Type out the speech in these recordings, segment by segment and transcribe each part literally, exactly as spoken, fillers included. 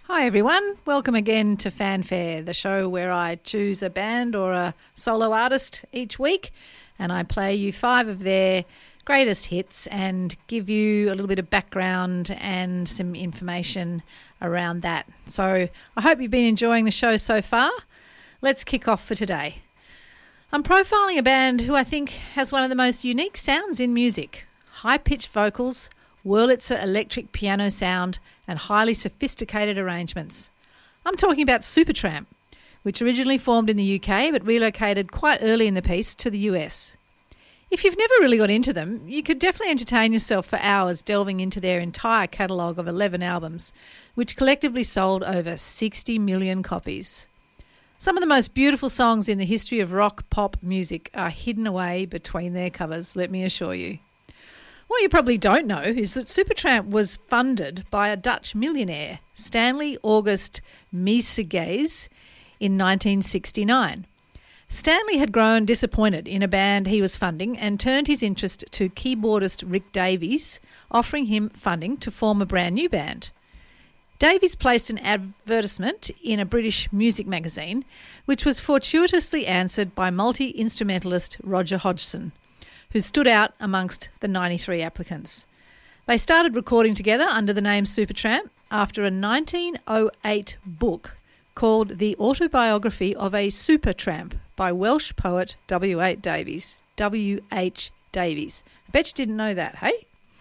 Hi everyone, welcome again to Fanfare, the show where I choose a band or a solo artist each week and I play you five of their greatest hits and give you a little bit of background and some information around that. So I hope you've been enjoying the show so far. Let's kick off for today. I'm profiling a band who I think has one of the most unique sounds in music. High-pitched vocals, Wurlitzer electric piano sound and highly sophisticated arrangements. I'm talking about Supertramp, which originally formed in the U K but relocated quite early in the piece to the U S. If you've never really got into them, you could definitely entertain yourself for hours delving into their entire catalogue of eleven albums, which collectively sold over sixty million copies. Some of the most beautiful songs in the history of rock pop music are hidden away between their covers, let me assure you. What you probably don't know is that Supertramp was funded by a Dutch millionaire, Stanley August Meiseguys, in nineteen sixty-nine. Stanley had grown disappointed in a band he was funding and turned his interest to keyboardist Rick Davies, offering him funding to form a brand new band. Davies placed an advertisement in a British music magazine, which was fortuitously answered by multi-instrumentalist Roger Hodgson, who stood out amongst the ninety-three applicants. They started recording together under the name Supertramp after a nineteen oh eight book called The Autobiography of a Supertramp by Welsh poet W H Davies. W H Davies. I bet you didn't know that, hey?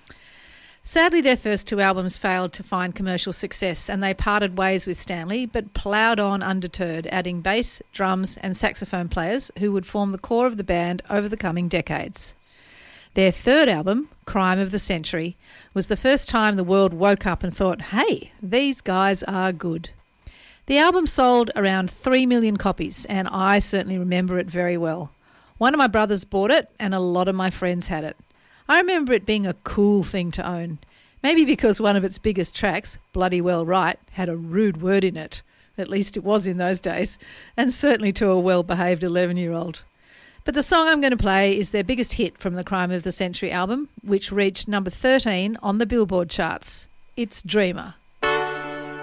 Sadly, their first two albums failed to find commercial success and they parted ways with Stanley, but ploughed on undeterred, adding bass, drums and saxophone players who would form the core of the band over the coming decades. Their third album, Crime of the Century, was the first time the world woke up and thought, hey, these guys are good. The album sold around three million copies and I certainly remember it very well. One of my brothers bought it and a lot of my friends had it. I remember it being a cool thing to own, maybe because one of its biggest tracks, Bloody Well Right, had a rude word in it. At least it was in those days, and certainly to a well-behaved eleven-year-old. But the song I'm going to play is their biggest hit from the Crime of the Century album, which reached number thirteen on the Billboard charts. It's Dreamer.